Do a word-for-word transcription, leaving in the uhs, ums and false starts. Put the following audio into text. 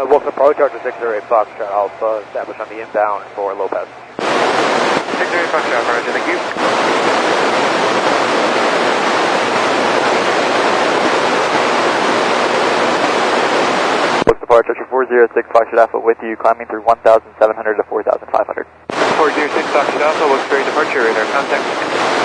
Uh, Wolf approach, Archer six zero eight Foxtrot Alpha, established on the inbound for Lopez. six zero eight Foxtrot, Roger, thank you. Wolf departure, Archer four zero six Foxtrot Alpha with you, climbing through one thousand seven hundred to four thousand five hundred. four zero six Foxtrot Alpha, Wilkes-Barre departure, radar contact.